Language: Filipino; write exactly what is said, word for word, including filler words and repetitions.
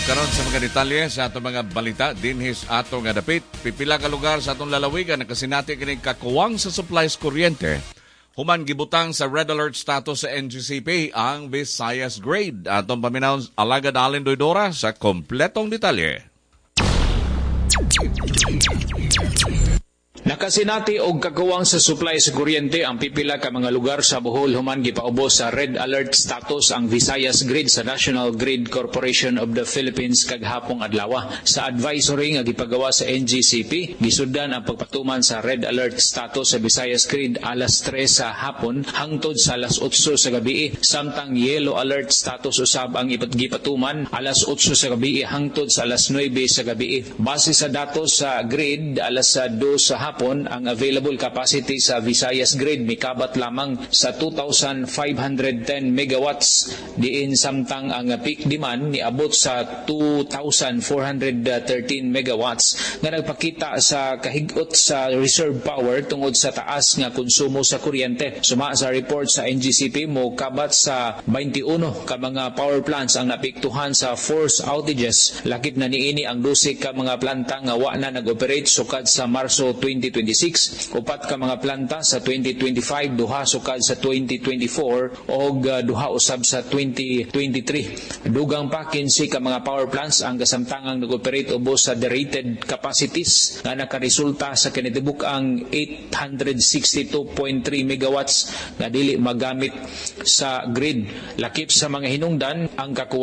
karon sa mga detalye sa atong mga balita dinhis ato nga dapit. Pipila ka lugar sa atong lalawigan nakasinati kini kakuwang sa supplies kuryente. Human gibutang sa red alert status sa N G C P ang Visayas Grade. Atong paminaw Alagad Allen Doydora sa kompletong detalye. Nakasinati og kakuwang sa supply sa kuryente ang pipila ka mga lugar sa Bohol human gipaubos sa red alert status ang Visayas Grid sa National Grid Corporation of the Philippines kaghapong adlaw. Sa advisory nga gipagawa sa N G C P, gisuddan ang pagpatuman sa red alert status sa Visayas Grid alas tres sa hapon hangtod sa alas otso sa gabi. Samtang yellow alert status usab ang gipatuman alas otso sa gabi hangtod sa alas nuwebe sa gabi. Base sa datos sa grid alas dos sa hapon ang available capacity sa Visayas Grid mikabat lamang sa two thousand five hundred ten megawatts diin samtang ang peak demand niabot sa two thousand four hundred thirteen megawatts nga nagpakita sa kahigot sa reserve power tungod sa taas nga konsumo sa kuryente. Suma sa report sa N G C P mo kabat sa twenty-one ka mga power plants ang napiktuhan sa force outages. Lakip na niini ang dose ka mga planta nga wa na nag-operate sukad sa Marso twenty twenty-six, upat ka mga planta sa twenty twenty-five, duha sukad sa twenty twenty-four og uh, duha usab sa twenty twenty-three. Dugang pa kinsi ka mga power plants ang kasamtangang nag-operate ubos sa derated capacities nga nakaresulta sa kinatibuk-ang eight hundred sixty-two point three megawatts nga dili magamit sa grid. Lakip sa mga hinungdan ang kakuwang